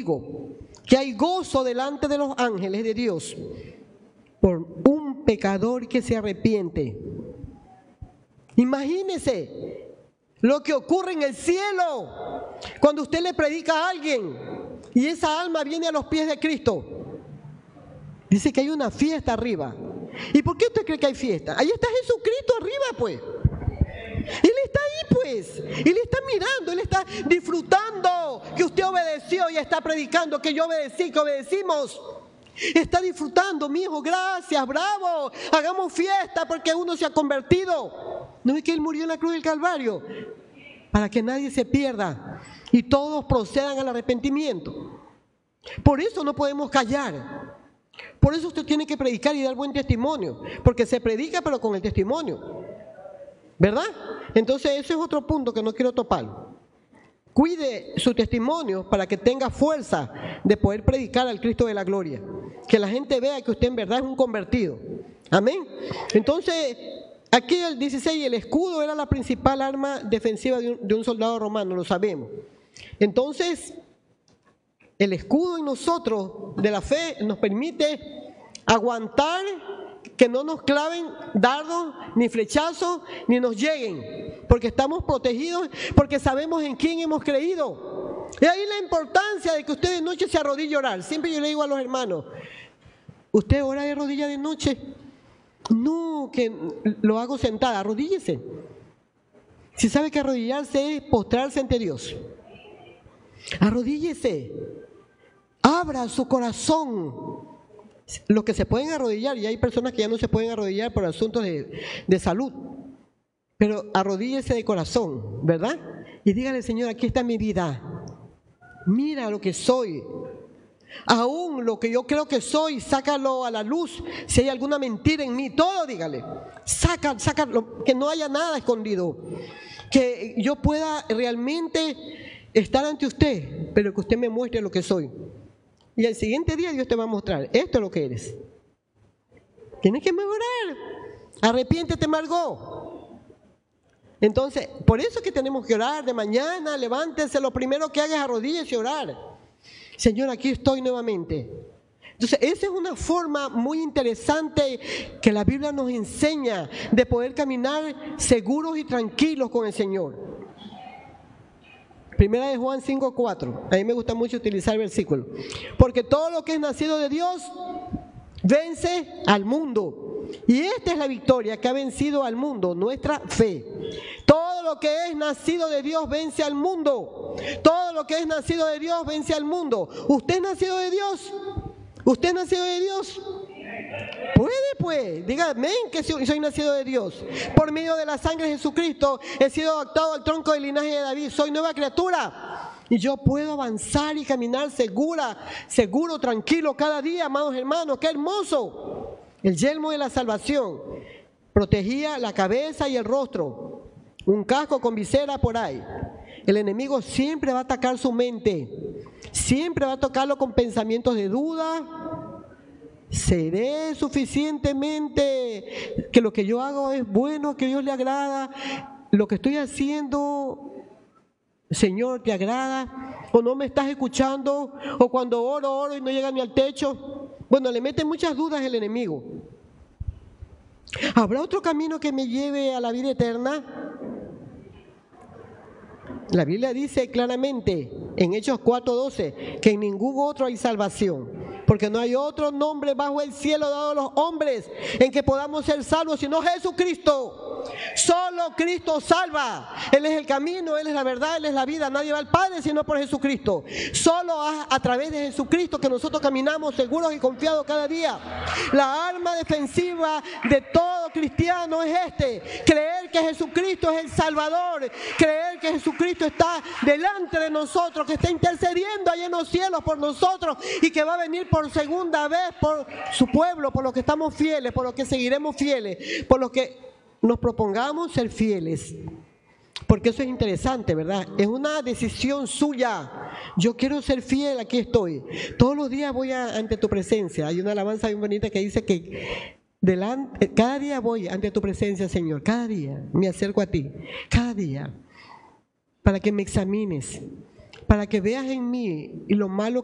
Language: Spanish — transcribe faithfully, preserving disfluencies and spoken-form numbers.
digo que hay gozo delante de los ángeles de Dios por un pecador que se arrepiente. Imagínese lo que ocurre en el cielo cuando usted le predica a alguien y esa alma viene a los pies de Cristo. Dice que hay una fiesta arriba. ¿Y por qué usted cree que hay fiesta? Ahí está Jesucristo arriba, pues. Él está ahí, pues. Él está mirando, Él está disfrutando que usted obedeció y está predicando que yo obedecí, que obedecimos. Está disfrutando, mi hijo, gracias, bravo. Hagamos fiesta porque uno se ha convertido. ¿No es que Él murió en la cruz del Calvario? Para que nadie se pierda y todos procedan al arrepentimiento. Por eso no podemos callar. Por eso usted tiene que predicar y dar buen testimonio. Porque se predica pero con el testimonio. ¿Verdad? Entonces ese es otro punto que no quiero topar. Cuide su testimonio para que tenga fuerza de poder predicar al Cristo de la gloria. Que la gente vea que usted en verdad es un convertido. Amén. Entonces, aquí el dieciséis, el escudo era la principal arma defensiva de un, de un soldado romano, lo sabemos. Entonces, el escudo en nosotros de la fe nos permite aguantar que no nos claven dardos, ni flechazos, ni nos lleguen, porque estamos protegidos, porque sabemos en quién hemos creído. Y ahí la importancia de que usted de noche se arrodille a orar. Siempre yo le digo a los hermanos, ¿usted ora de rodilla de noche? No, que lo hago sentada, arrodíllese. Si sabe que arrodillarse es postrarse ante Dios, arrodíllese, abra su corazón. Los que se pueden arrodillar, y hay personas que ya no se pueden arrodillar por asuntos de, de salud, pero arrodíllese de corazón, ¿verdad? Y dígale, Señor, aquí está mi vida, mira lo que soy, aún lo que yo creo que soy, sácalo a la luz. Si hay alguna mentira en mí, todo dígale, saca, sácalo, que no haya nada escondido, que yo pueda realmente estar ante usted, pero que usted me muestre lo que soy. Y al siguiente día Dios te va a mostrar, esto es lo que eres. Tienes que mejorar. Arrepiéntete, Margot. Entonces, por eso es que tenemos que orar de mañana, levántese, lo primero que haga es arrodíllese y orar. Señor, aquí estoy nuevamente. Entonces, esa es una forma muy interesante que la Biblia nos enseña de poder caminar seguros y tranquilos con el Señor. Primera de Juan cinco cuatro, a mí me gusta mucho utilizar el versículo. Porque todo lo que es nacido de Dios vence al mundo. Y esta es la victoria que ha vencido al mundo, nuestra fe. Todo lo que es nacido de Dios vence al mundo. Todo lo que es nacido de Dios vence al mundo. ¿Usted es nacido de Dios? ¿Usted es nacido de Dios? Puede, pues, diga amén, que soy nacido de Dios. Por medio de la sangre de Jesucristo he sido adoptado al tronco del linaje de David. Soy nueva criatura y yo puedo avanzar y caminar segura, seguro, tranquilo cada día, amados hermanos. ¡Qué hermoso! El yelmo de la salvación protegía la cabeza y el rostro. Un casco con visera por ahí. El enemigo siempre va a atacar su mente, siempre va a tocarlo con pensamientos de duda. ¿Seré suficientemente que lo que yo hago es bueno, que a Dios le agrada? ¿Lo que estoy haciendo, Señor, te agrada? ¿O no me estás escuchando? ¿O cuando oro, oro y no llega ni al techo? Bueno, le mete muchas dudas el enemigo. ¿Habrá otro camino que me lleve a la vida eterna? La Biblia dice claramente en Hechos cuatro doce que en ningún otro hay salvación, porque no hay otro nombre bajo el cielo dado a los hombres en que podamos ser salvos, sino Jesucristo. Solo Cristo salva. Él es el camino, Él es la verdad, Él es la vida. Nadie va al Padre sino por Jesucristo. Solo a, a través de Jesucristo que nosotros caminamos seguros y confiados cada día. La arma defensiva de todo cristiano es este: creer que Jesucristo es el Salvador, creer que Jesucristo está delante de nosotros, que está intercediendo allá en los cielos por nosotros y que va a venir por segunda vez por su pueblo, por los que estamos fieles, por los que seguiremos fieles, por los que nos propongamos ser fieles. Porque eso es interesante, ¿verdad? Es una decisión suya. Yo quiero ser fiel, aquí estoy. Todos los días voy a, ante tu presencia. Hay una alabanza bien bonita que dice que delante, cada día voy ante tu presencia, Señor. Cada día me acerco a ti. Cada día. Para que me examines. Para que veas en mí y lo malo